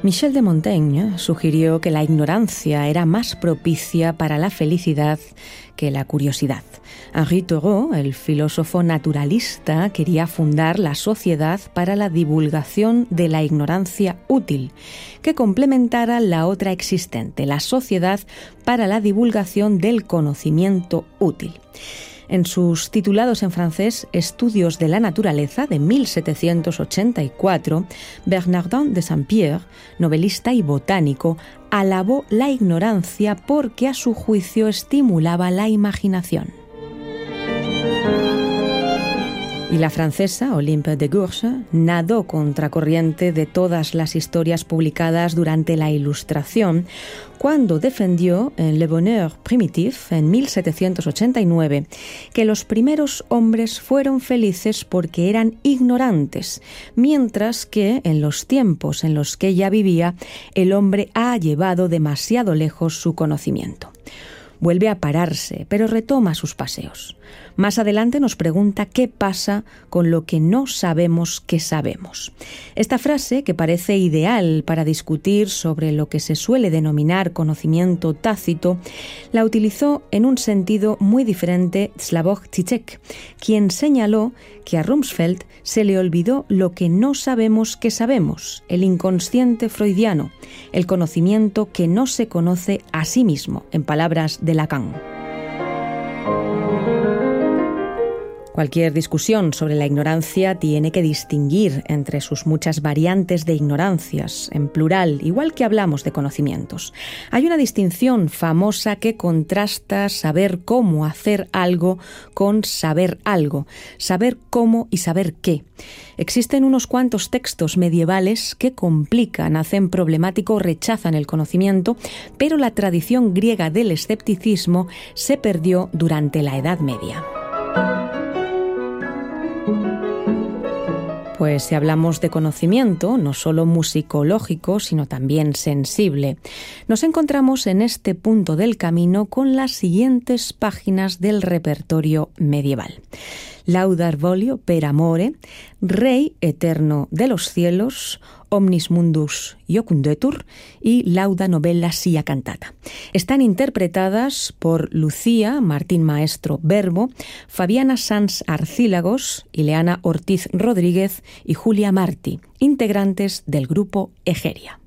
Michel de Montaigne sugirió que la ignorancia era más propicia para la felicidad que la curiosidad. Henri Thoreau, el filósofo naturalista, quería fundar la Sociedad para la Divulgación de la Ignorancia Útil, que complementara la otra existente, la Sociedad para la Divulgación del Conocimiento Útil. En sus titulados en francés Estudios de la Naturaleza de 1784, Bernardin de Saint-Pierre, novelista y botánico, alabó la ignorancia porque a su juicio estimulaba la imaginación. Y la francesa Olympe de Gouges nadó contracorriente de todas las historias publicadas durante la Ilustración cuando defendió en Le Bonheur Primitif, en 1789, que los primeros hombres fueron felices porque eran ignorantes, mientras que en los tiempos en los que ella vivía, el hombre ha llevado demasiado lejos su conocimiento. Vuelve a pararse, pero retoma sus paseos. Más adelante nos pregunta qué pasa con lo que no sabemos que sabemos. Esta frase, que parece ideal para discutir sobre lo que se suele denominar conocimiento tácito, la utilizó en un sentido muy diferente Slavoj Žižek, quien señaló que a Rumsfeld se le olvidó lo que no sabemos que sabemos, el inconsciente freudiano, el conocimiento que no se conoce a sí mismo, en palabras de Lacan. Cualquier discusión sobre la ignorancia tiene que distinguir entre sus muchas variantes de ignorancias, en plural, igual que hablamos de conocimientos. Hay una distinción famosa que contrasta saber cómo hacer algo con saber algo, saber cómo y saber qué. Existen unos cuantos textos medievales que complican, hacen problemático, rechazan el conocimiento, pero la tradición griega del escepticismo se perdió durante la Edad Media. Pues si hablamos de conocimiento, no solo musicológico, sino también sensible, nos encontramos en este punto del camino con las siguientes páginas del repertorio medieval. Laudar volio per amore, Rey eterno de los cielos, Omnis mundus iocundetur y Lauda novella sia cantata. Están interpretadas por Lucía Martín Maestro Verbo, Fabiana Sanz Arcílagos, Ileana Ortiz Rodríguez y Julia Martí, integrantes del grupo Egeria.